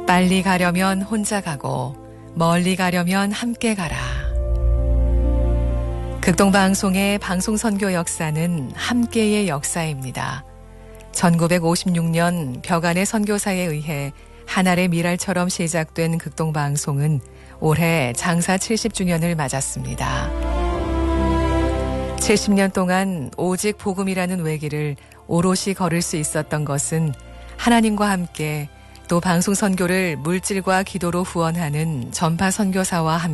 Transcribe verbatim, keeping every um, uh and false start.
빨리 가려면 혼자 가고 멀리 가려면 함께 가라. 극동방송의 방송선교 역사는 함께의 역사입니다. 천구백오십육 년 벽안의 선교사에 의해 하늘의 미랄처럼 시작된 극동방송은 올해 장사 칠십 주년을 맞았습니다. 칠십 년 동안 오직 복음이라는 외길을 오롯이 걸을 수 있었던 것은 하나님과 함께 또 방송 선교를 물질과 기도로 후원하는 전파 선교사와 함께